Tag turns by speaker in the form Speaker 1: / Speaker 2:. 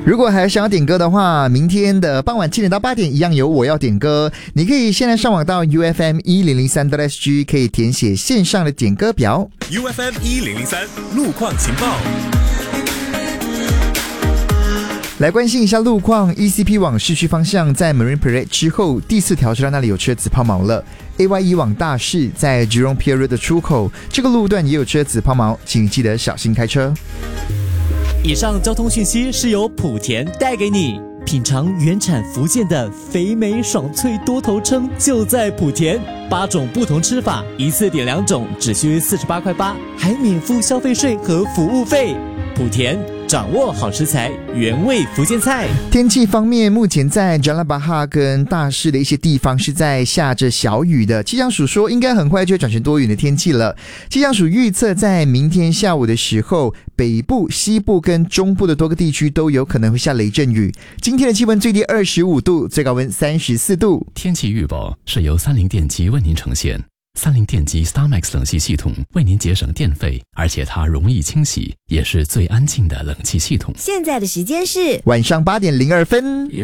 Speaker 1: 如果还想要点歌的话，明天的傍晚7点到8点一样有我要点歌。你可以现在上网到 UFM1003.SG， 可以填写线上的点歌表。
Speaker 2: UFM1003 路况情报。
Speaker 1: 来关心一下路况 ，ECP 往市区方向在 Marine Parade 之后第4条车道那里有车子抛锚了。AYE 往大市在 Jurong Pier Road 的出口，这个路段也有车子抛锚，请记得小心开车。
Speaker 3: 以上交通讯息是由莆田带给你。品尝原产福建的肥美爽脆多头称就在莆田，8种不同吃法，一次点2种，只需48.8块，还免付消费税和服务费。莆田掌握好食材，原味福建菜。
Speaker 1: 天气方面，目前在 Jalan Bahar 跟大市的一些地方是在下着小雨的。气象署说，应该很快就会转成多云的天气了。气象署预测，在明天下午的时候，北部、西部跟中部的多个地区都有可能会下雷阵雨。今天的气温最低25度，最高温34度。
Speaker 4: 天气预报是由30电机为您呈现。30电机 StarMax 冷气系统为您节省电费，而且它容易清洗，也是最安静的冷气系统。
Speaker 5: 现在的时间是
Speaker 1: 晚上8点02分。